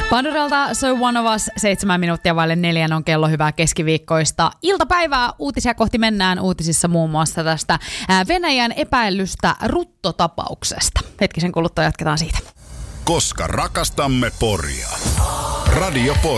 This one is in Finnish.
Pandoralta So One of Us, 7 minuuttia vaille 4 on kello, hyvää keskiviikkoista iltapäivää. Uutisia kohti mennään, uutisissa muun muassa tästä Venäjän epäilystä ruttotapauksesta. Hetkisen kuluttua jatketaan siitä. Koska rakastamme Poria. Radio Pori.